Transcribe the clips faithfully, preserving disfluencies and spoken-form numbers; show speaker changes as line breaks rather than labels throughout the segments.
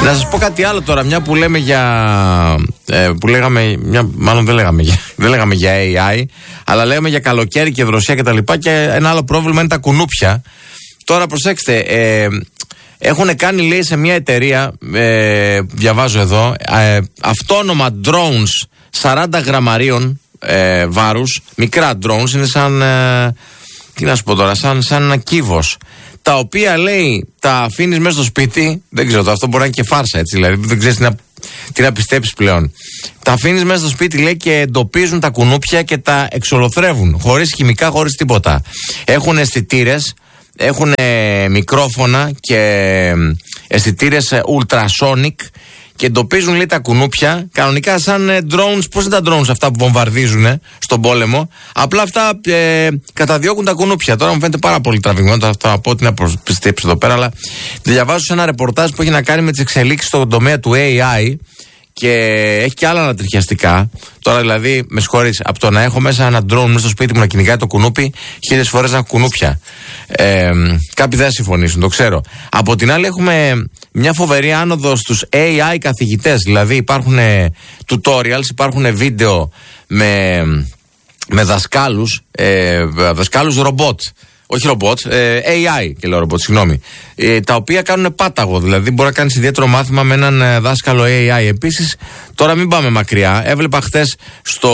Να σας πω κάτι άλλο τώρα, μια που λέμε για. Ε, που λέγαμε. Μια, μάλλον δεν λέγαμε, για, δεν λέγαμε για έι άι, αλλά λέγαμε για καλοκαίρι και δροσιά κτλ. Και, τα και ένα άλλο πρόβλημα είναι τα κουνούπια. Τώρα προσέξτε. Ε, Έχουν κάνει, λέει, σε μια εταιρεία, ε, διαβάζω εδώ, ε, αυτόνομα drones σαράντα γραμμαρίων ε, βάρους, μικρά drones, είναι σαν, ε, τι να σου πω τώρα, σαν, σαν ένα κύβος, τα οποία, λέει, τα αφήνεις μέσα στο σπίτι, δεν ξέρω, αυτό μπορεί να είναι και φάρσα, έτσι, δηλαδή, δεν ξέρεις τι να, τι να πιστέψεις πλέον. Τα αφήνεις μέσα στο σπίτι, λέει, και εντοπίζουν τα κουνούπια και τα εξολοθρεύουν, χωρίς χημικά, χωρίς τίποτα. Έχουν αισθητήρες, έχουν μικρόφωνα και αισθητήρες ultrasonic και εντοπίζουν, λέει, τα κουνούπια κανονικά σαν drones. Πώς είναι τα drones αυτά που βομβαρδίζουν στον πόλεμο? Απλά αυτά ε, καταδιώκουν τα κουνούπια. Τώρα μου φαίνεται πάρα πολύ τραβηγμένο αυτό από ό,τι να πιστέψω εδώ πέρα, αλλά διαβάζω σε ένα ρεπορτάζ που έχει να κάνει με τις εξελίξεις στον τομέα του έι άι και έχει και άλλα ανατριχιαστικά. Τώρα, δηλαδή, με συγχωρείς, από το να έχω μέσα ένα drone μέσα στο σπίτι μου να κυνηγάει το κουνούπι, χίλιες φορές να έχω κουνούπια. Ε, κάποιοι δεν συμφωνήσουν, το ξέρω. Από την άλλη, έχουμε μια φοβερή άνοδο στους έι άι καθηγητές. Δηλαδή, υπάρχουν tutorials, υπάρχουν βίντεο με, με δασκάλους, ε, δασκάλους ρομπότ. Όχι ρομπότ, ε, έι άι και λέω ρομπότ, συγγνώμη. Ε, τα οποία κάνουν πάταγο, δηλαδή μπορεί να κάνει ιδιαίτερο μάθημα με έναν ε, δάσκαλο έι άι. Επίσης, τώρα μην πάμε μακριά. Έβλεπα χτες στο.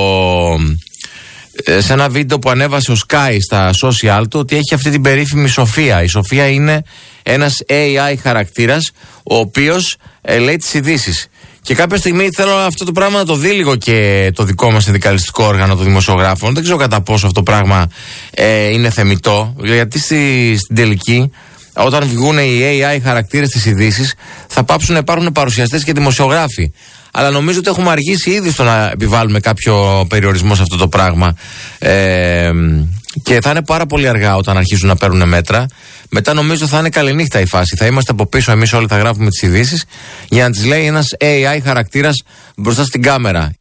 Ε, σε ένα βίντεο που ανέβασε ο Sky στα social του ότι έχει αυτή την περίφημη Σοφία. Η Σοφία είναι ένας έι άι χαρακτήρας, ο οποίος ε, λέει τις ειδήσεις. Και κάποια στιγμή θέλω αυτό το πράγμα να το δει λίγο και το δικό μας συνδικαλιστικό όργανο των δημοσιογράφων. Δεν ξέρω κατά πόσο αυτό το πράγμα ε, είναι θεμιτό. Γιατί στη, στην τελική, όταν βγουν οι έι άι χαρακτήρες στις ειδήσεις, θα πάψουν να υπάρχουν παρουσιαστές και δημοσιογράφοι. Αλλά νομίζω ότι έχουμε αργήσει ήδη στο να επιβάλλουμε κάποιο περιορισμό σε αυτό το πράγμα. Ε, και θα είναι πάρα πολύ αργά όταν αρχίσουν να παίρνουν μέτρα. Μετά νομίζω θα είναι καληνύχτα η φάση. Θα είμαστε από πίσω, εμείς όλοι θα γράφουμε τις ειδήσεις για να τις λέει ένας έι άι χαρακτήρας μπροστά στην κάμερα.